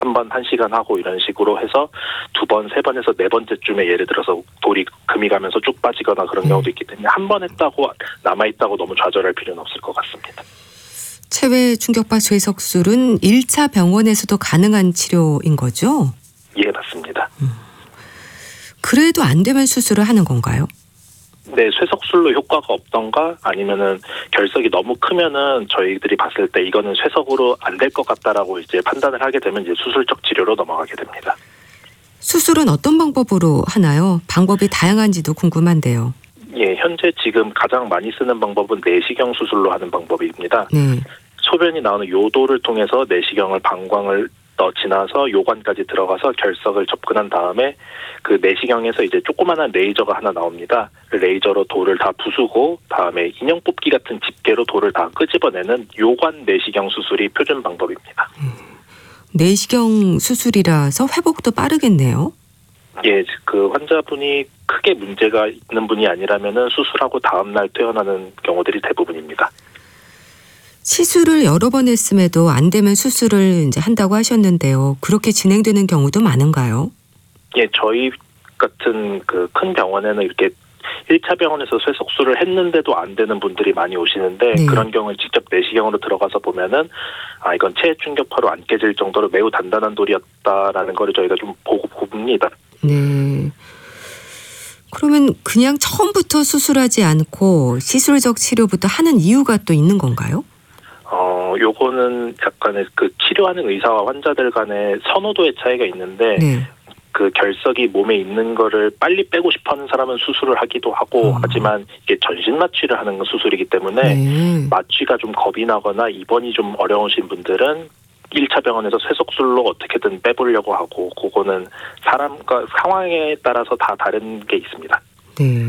한 번 1시간 하고 이런 식으로 해서 2번, 3번에서 4번째쯤에 예를 들어서 돌이 금이 가면서 쭉 빠지거나 그런 경우도 있기 때문에 한 번 했다고 남아있다고 너무 좌절할 필요는 없을 것 같습니다. 체외 충격파 쇠석술은 1차 병원에서도 가능한 치료인 거죠? 예, 맞습니다. 그래도 안 되면 수술을 하는 건가요? 네, 쇠석술로 효과가 없던가 아니면은 결석이 너무 크면은 저희들이 봤을 때 이거는 쇠석으로 안 될 것 같다라고 이제 판단을 하게 되면 이제 수술적 치료로 넘어가게 됩니다. 수술은 어떤 방법으로 하나요? 방법이 다양한지도 궁금한데요. 예, 현재 지금 가장 많이 쓰는 방법은 내시경 수술로 하는 방법입니다. 네. 소변이 나오는 요도를 통해서 내시경을 방광을 지나서 요관까지 들어가서 결석을 접근한 다음에 그 내시경에서 이제 조그마한 레이저가 하나 나옵니다. 그 레이저로 돌을 다 부수고 다음에 인형 뽑기 같은 집게로 돌을 다 끄집어내는 요관 내시경 수술이 표준 방법입니다. 내시경 수술이라서 회복도 빠르겠네요. 예, 그 환자분이 크게 문제가 있는 분이 아니라면은 수술하고 다음 날 퇴원하는 경우들이 대부분입니다. 시술을 여러 번 했음에도 안 되면 수술을 이제 한다고 하셨는데요. 그렇게 진행되는 경우도 많은가요? 예, 저희 같은 그 큰 병원에는 이렇게 1차 병원에서 쇠석술을 했는데도 안 되는 분들이 많이 오시는데 네. 그런 경우에 직접 내시경으로 들어가서 보면은 이건 체해 충격파로 안 깨질 정도로 매우 단단한 돌이었다라는 걸 저희가 좀 보고 봅니다. 네. 그러면 그냥 처음부터 수술하지 않고 시술적 치료부터 하는 이유가 또 있는 건가요? 요거는 약간의 그 치료하는 의사와 환자들 간의 선호도의 차이가 있는데 네. 그 결석이 몸에 있는 거를 빨리 빼고 싶어하는 사람은 수술을 하기도 하고 하지만 이게 전신 마취를 하는 수술이기 때문에 네. 마취가 좀 겁이 나거나 입원이 좀 어려우신 분들은 1차 병원에서 쇠석술로 어떻게든 빼보려고 하고 그거는 사람과 상황에 따라서 다 다른 게 있습니다. 네.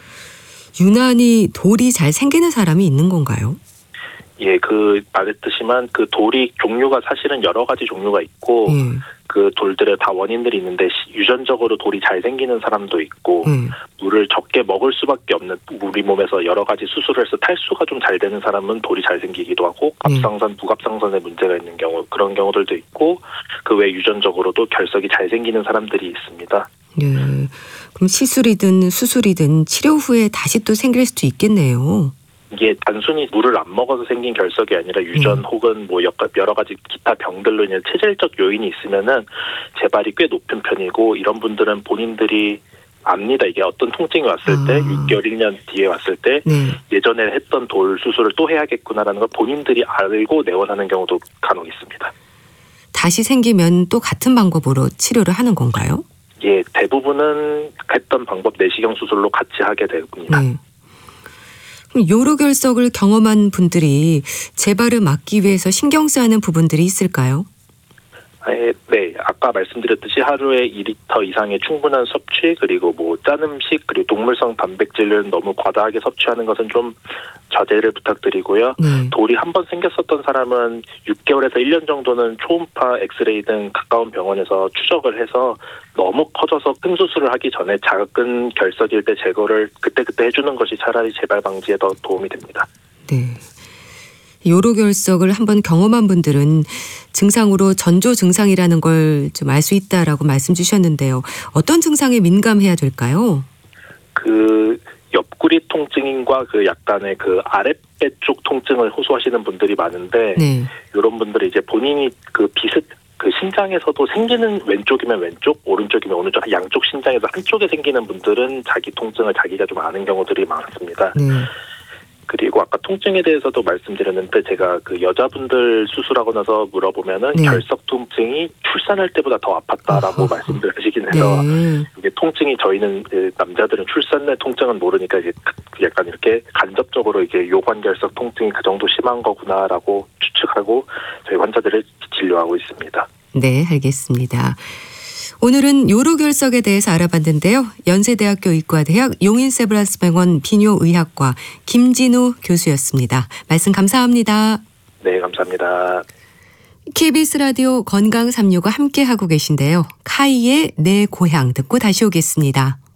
유난히 돌이 잘 생기는 사람이 있는 건가요? 예, 그 말했듯이만 그 돌이 종류가 사실은 여러 가지 종류가 있고 그 돌들의 다 원인들이 있는데 유전적으로 돌이 잘 생기는 사람도 있고 물을 적게 먹을 수밖에 없는 우리 몸에서 여러 가지 수술을 해서 탈수가 좀 잘 되는 사람은 돌이 잘 생기기도 하고 갑상선, 부갑상선에 문제가 있는 경우 그런 경우들도 있고 그 외 유전적으로도 결석이 잘 생기는 사람들이 있습니다. 네. 그럼 시술이든 수술이든 치료 후에 다시 또 생길 수도 있겠네요. 이게 단순히 물을 안 먹어서 생긴 결석이 아니라 유전 혹은 뭐 여러 가지 기타 병들로 인해 체질적 요인이 있으면은 재발이 꽤 높은 편이고 이런 분들은 본인들이 압니다. 이게 어떤 통증이 왔을 때 6개월, 1년 뒤에 왔을 때 예전에 했던 돌 수술을 또 해야겠구나라는 걸 본인들이 알고 내원하는 경우도 간혹 있습니다. 다시 생기면 또 같은 방법으로 치료를 하는 건가요? 예, 대부분은 했던 방법 내시경 수술로 같이 하게 됩니다. 네. 요로결석을 경험한 분들이 재발을 막기 위해서 신경 써야 하는 부분들이 있을까요? 네, 아까 말씀드렸듯이 하루에 2리터 이상의 충분한 섭취 그리고 뭐 짠 음식 그리고 동물성 단백질을 너무 과다하게 섭취하는 것은 좀 자제를 부탁드리고요. 돌이 한 번 생겼었던 사람은 6개월에서 1년 정도는 초음파 엑스레이 등 가까운 병원에서 추적을 해서 너무 커져서 큰 수술을 하기 전에 작은 결석일 때 제거를 그때그때 해주는 것이 차라리 재발 방지에 더 도움이 됩니다. 네. 요로결석을 한번 경험한 분들은 증상으로 전조 증상이라는 걸 좀 알 수 있다라고 말씀 주셨는데요. 어떤 증상에 민감해야 될까요? 그 옆구리 통증과 그 약간의 그 아랫배 쪽 통증을 호소하시는 분들이 많은데 이런 분들이 이제 본인이 그 신장에서도 생기는 왼쪽이면 왼쪽, 오른쪽이면 오른쪽, 양쪽 신장에서 한쪽에 생기는 분들은 자기 통증을 자기가 좀 아는 경우들이 많습니다. 그리고 아까 통증에 대해서도 말씀드렸는데 제가 그 여자분들 수술하고 나서 물어보면은 결석 통증이 출산할 때보다 더 아팠다라고 말씀을 하시긴 해서 이게 통증이 저희는 남자들은 출산 내 통증은 모르니까 이제 약간 이렇게 간접적으로 이게 요관 결석 통증이 그 정도 심한 거구나라고 추측하고 저희 환자들을 진료하고 있습니다. 네, 알겠습니다. 오늘은 요로결석에 대해서 알아봤는데요. 연세대학교 의과대학 용인세브란스병원 비뇨의학과 김진우 교수였습니다. 말씀 감사합니다. 네, 감사합니다. KBS 라디오 건강365 함께하고 계신데요. 카이의 내 고향 듣고 다시 오겠습니다.